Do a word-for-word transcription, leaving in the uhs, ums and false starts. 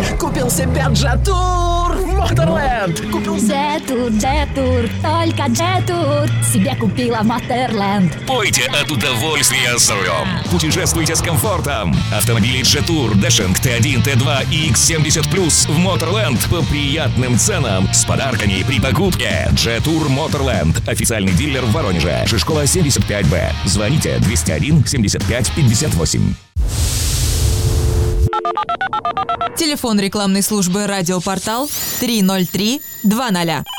Купил себе Джетур в Моторленд. Купил Джетур, Джетур, только Джетур себе купила в Моторленд. Пойте от удовольствия за рулем. Путешествуйте с комфортом. Автомобили Джетур, Дэшинг Т один, Т два и Икс семьдесят плюс в Моторленд по приятным ценам с подарками при покупке. Джетур Моторленд. Официальный дилер в Воронеже. Шишкова семьдесят пять Б. Звоните двести один семьдесят пять пятьдесят восемь. Телефон рекламной службы «Радиопортал» три ноль три два ноль.